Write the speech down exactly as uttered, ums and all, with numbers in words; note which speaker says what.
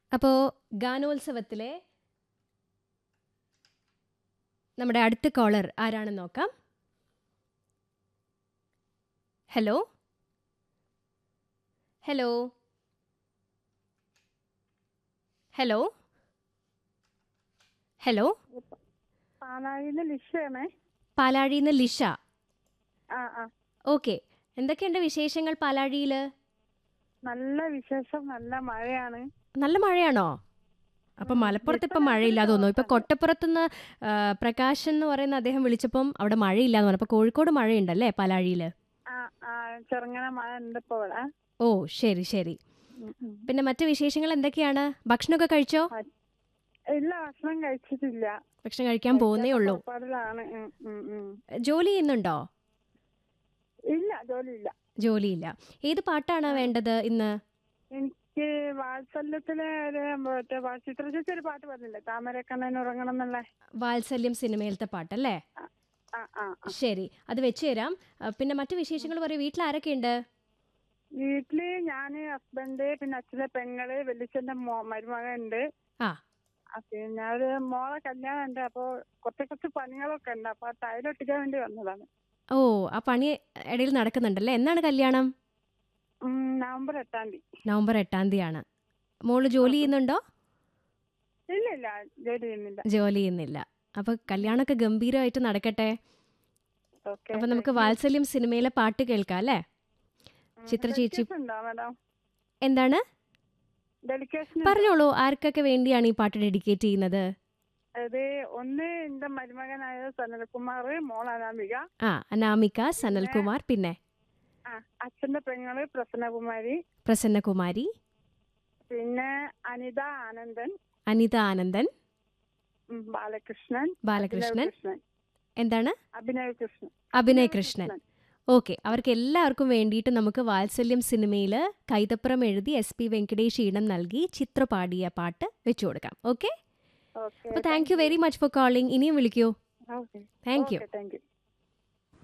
Speaker 1: അപ്പോൾ ഗാനോത്സവത്തിലെ നമ്മുടെ അടുത്ത കോളർ ആരാണെന്ന് നോക്കാം. ഹലോ ഹലോ ഹലോ ഹലോ
Speaker 2: പാലായിലെ ലിഷയാണേ.
Speaker 1: പാലാഴിന്ന് ലിഷ.
Speaker 2: ആ ആ
Speaker 1: ഓക്കെ, എന്തൊക്കെയുണ്ട് വിശേഷങ്ങൾ പാലാഴിയിൽ?
Speaker 2: നല്ല വിശേഷം, നല്ല മഴയാണ്.
Speaker 1: നല്ല മഴയാണോ? അപ്പം
Speaker 2: ഉം,
Speaker 1: മലപ്പുറത്ത്
Speaker 2: ഇപ്പൊ
Speaker 1: ഇപ്പം മഴയില്ലാതെ തോന്നുന്നു. ഇപ്പം
Speaker 2: തോർച്ചയുണ്ട്.
Speaker 1: കൊട്ടപ്പുറത്തുനിന്ന് ആ, പ്രകാശ് എന്ന് പറയുന്ന അദ്ദേഹം വിളിച്ചപ്പം അവിടെ മഴയില്ലാന്ന് പറഞ്ഞു. അപ്പോൾ കോഴിക്കോട് മഴയുണ്ടല്ലേ പാലാഴിയിൽ?
Speaker 2: ആ ആ ചെറുങ്ങനെ മഴ ഉണ്ട് ഇപ്പൊ ഇവിടെ.
Speaker 1: ഓ ശരി ശരി.
Speaker 2: ഉം, ഉം.
Speaker 1: പിന്നെ മറ്റു വിശേഷങ്ങൾ എന്തൊക്കെയാണ്? ഭക്ഷണമൊക്കെ കഴിച്ചോ?
Speaker 2: ആ, ഇല്ല, ഭക്ഷണം കഴിച്ചിട്ടില്ല.
Speaker 1: ഭക്ഷണം കഴിക്കാൻ പോകുന്നേ ഉള്ളൂ.
Speaker 2: പുറപ്പാടിലാണ്. ഉം, ഉം, ഉം.
Speaker 1: ജോലി ചെയ്യുന്നുണ്ടോ?
Speaker 2: ഇല്ല, ജോലിയില്ല.
Speaker 1: ജോലിയില്ല. ഏത് പാട്ടാണ്
Speaker 2: ആ,
Speaker 1: വേണ്ടത് ഇന്ന്?
Speaker 2: എനിക്ക് വാത്സല്യത്തിലെ ഒരു മറ്റേ വാ- ചിത്രചേച്ചി ഒരു പാട്ട് പറഞ്ഞില്ലേ, താമരക്കണ്ണൻ ഉറങ്ങണം എന്നുള്ള.
Speaker 1: വാത്സല്യം സിനിമയിലത്തെ പാട്ടല്ലേ?
Speaker 2: ആ ആ ആ ആ.
Speaker 1: ശരി, അത് വെച്ച് തരാം. ആ, പിന്നെ മറ്റു വിശേഷങ്ങൾ പറയും. വീട്ടിൽ ആരൊക്കെ ഉണ്ട്?
Speaker 2: വീട്ടില് ഞാന്, ഹസ്ബൻഡ്, പിന്നെ അച്ഛന്റെ പെങ്ങള്, വെല്ലിച്ചന്റെ മോ മരുമകൻ ഉണ്ട്.
Speaker 1: ആ
Speaker 2: ആ, പിന്നെ ഒരു മോളെ കല്യാണം ഉണ്ട്. അപ്പൊ കുറച്ച് കുറച്ച് പണികളൊക്കെ ഉണ്ട്. അപ്പൊ ടൈലൊട്ടിക്കാൻ വേണ്ടി വന്നതാണ്.
Speaker 1: ഓ, ആ പണി ഇടയിൽ നടക്കുന്നുണ്ടല്ലേ. എന്നാണ് കല്യാണം?
Speaker 2: ഉം, നവംബർ എട്ടാം തീയതി.
Speaker 1: നവംബർ എട്ടാം തീയതിയാണ്. മോള് ജോലി ചെയ്യുന്നുണ്ടോ?
Speaker 2: ഇല്ല ഇല്ല, ജോലി ചെയ്യുന്നില്ല.
Speaker 1: ജോലി ചെയ്യുന്നില്ല. അപ്പോൾ കല്യാണമൊക്കെ ഗംഭീരമായിട്ട് നടക്കട്ടെ.
Speaker 2: ഓക്കെ,
Speaker 1: അപ്പം നമുക്ക്
Speaker 2: താങ്ക് യു.
Speaker 1: വാത്സല്യം സിനിമയിലെ പാട്ട് കേൾക്കാം അല്ലേ? ചിത്ര ചേച്ചി
Speaker 2: ഡെലിക്കേഷൻ ഉണ്ടോ മാഡം?
Speaker 1: എന്താണ്
Speaker 2: ഡെലിക്കേഷൻ ഉണ്ടോ?
Speaker 1: പറഞ്ഞോളൂ, ആർക്കൊക്കെ വേണ്ടിയാണ് ഈ പാട്ട് ഡെഡിക്കേറ്റ് ചെയ്യുന്നത്?
Speaker 2: അത് ഒന്ന് എന്റെ മരുമകനായ സനൽകുമാർ, മോൾ അനാമിക.
Speaker 1: ആ, അനാമിക,
Speaker 2: പിന്നെ
Speaker 1: സനൽകുമാർ, പിന്നെ
Speaker 2: ആ അച്ഛന്റെ പെങ്ങള് പ്രസന്നകുമാരി,
Speaker 1: പ്രസന്നകുമാരി,
Speaker 2: പിന്നെ അനിത ആനന്ദൻ,
Speaker 1: അനിത ആനന്ദൻ,
Speaker 2: ഉം, ബാലകൃഷ്ണൻ, അഭിനവ്
Speaker 1: ബാലകൃഷ്ണൻ.
Speaker 2: കൃഷ്ണൻ,
Speaker 1: എന്താണ്?
Speaker 2: അഭിനവ് കൃഷ്ണൻ,
Speaker 1: അഭിനയ്
Speaker 2: അഭിനവ്
Speaker 1: കൃഷ്ണൻ.
Speaker 2: കൃഷ്ണൻ.
Speaker 1: ഓക്കെ, അവർക്ക് എല്ലാവർക്കും വേണ്ടിയിട്ട് നമുക്ക് വാത്സല്യം സിനിമയിൽ കൈതപ്പുറം എഴുതി എസ് പി വെങ്കടേഷ് ഈണം നൽകി ചിത്ര പാടിയ പാട്ട് വെച്ചു കൊടുക്കാം. ഓക്കെ,
Speaker 2: ഓക്കെ,
Speaker 1: അപ്പോൾ thank
Speaker 2: thank
Speaker 1: you
Speaker 2: U.
Speaker 1: Very much for calling. ഇനിയും വിളിക്കൂ.
Speaker 2: Okay
Speaker 1: thank you.
Speaker 2: Okay, thank you.